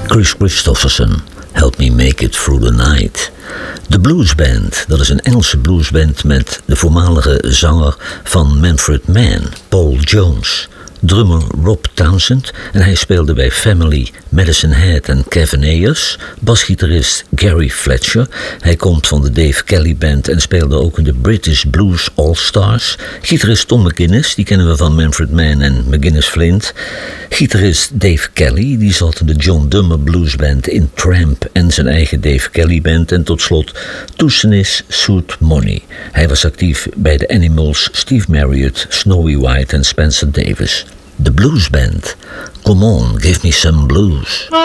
Chris Christopherson, Help Me Make It Through the Night. De Blues Band, dat is een Engelse bluesband met de voormalige zanger van Manfred Mann, Paul Jones. Drummer Rob Townsend en hij speelde bij Family, Madison Head en Kevin Ayers. Basgitarist Gary Fletcher. Hij komt van de Dave Kelly Band en speelde ook in de British Blues All-Stars. Gitarist Tom McGuinness, die kennen we van Manfred Mann en McGuinness Flint. Gitarist Dave Kelly, die zat in de John Dummer Blues Band in Tramp en zijn eigen Dave Kelly Band. En tot slot toetsenist Soot Money. Hij was actief bij de Animals, Steve Marriott, Snowy White en Spencer Davis. De Blues Band. Come on, give me some blues.